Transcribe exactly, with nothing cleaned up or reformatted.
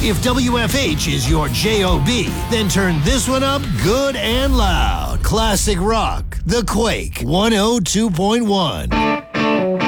If W F H is your J O B, then turn this one up good and loud. Classic rock, The Quake, one oh two point one.